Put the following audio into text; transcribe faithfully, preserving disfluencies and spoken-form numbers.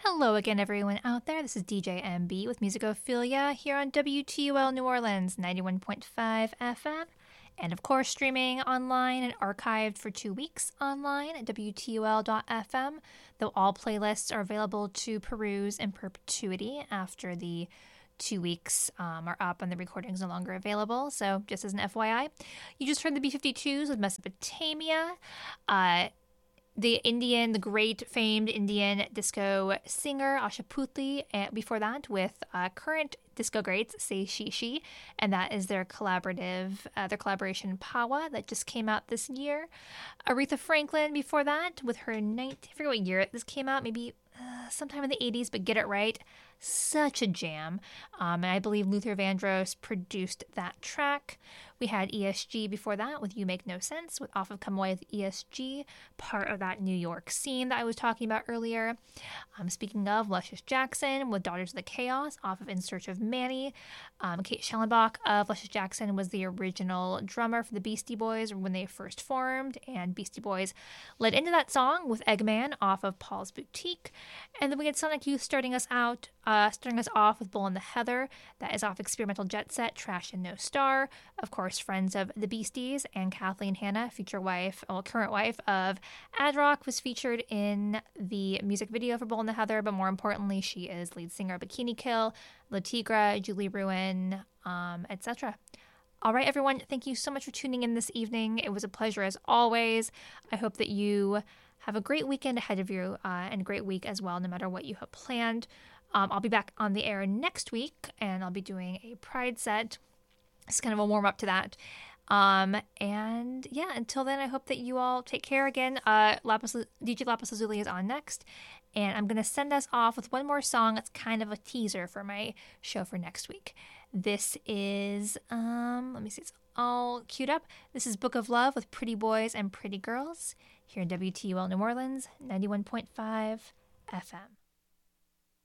Hello again, everyone out there. This is D J M B with Musicophilia here on W T U L New Orleans, ninety-one point five F M. And of course, streaming online and archived for two weeks online at W T U L dot F M, though all playlists are available to peruse in perpetuity after the two weeks um, are up and the recording's no longer available. So just as an F Y I, you just heard the B fifty-twos with Mesopotamia. Uh, The Indian, the great famed Indian disco singer Asha Puthli, and before that with uh, current disco greats Say She She, and that is their collaborative, uh, their collaboration Pawa that just came out this year. Aretha Franklin before that with her nineteen, I forget what year this came out, maybe uh, sometime in the eighties, but get it right. Such a jam. Um, and I believe Luther Vandross produced that track. We had E S G before that with You Make No Sense, with Off of Come Away with E S G, part of that New York scene that I was talking about earlier. Um, speaking of, Luscious Jackson with Daughters of the Chaos, off of In Search of Manny. Um, Kate Schellenbach of Luscious Jackson was the original drummer for the Beastie Boys when they first formed, and Beastie Boys led into that song with Eggman off of Paul's Boutique. And then we had Sonic Youth starting us out, uh, starting us off with Bull in the Heather. That is off Experimental Jet Set, Trash and No Star. Of course, friends of the Beasties, and Kathleen Hanna, future wife, well, current wife of Ad Rock, was featured in the music video for Bull in the Heather, but more importantly, she is lead singer of Bikini Kill, La Tigra, Julie Ruin, um, et cetera. All right, everyone, thank you so much for tuning in this evening. It was a pleasure as always. I hope that you have a great weekend ahead of you uh, and a great week as well, no matter what you have planned. Um, I'll be back on the air next week, and I'll be doing a Pride set. It's kind of a warm-up to that. Um, and yeah, until then, I hope that you all take care again. Uh, Lapis, D J Lapis Lazuli is on next, and I'm going to send us off with one more song that's kind of a teaser for my show for next week. This is, um, let me see, it's all queued up. This is Book of Love with Pretty Boys and Pretty Girls here in W T U L New Orleans, ninety-one point five F M.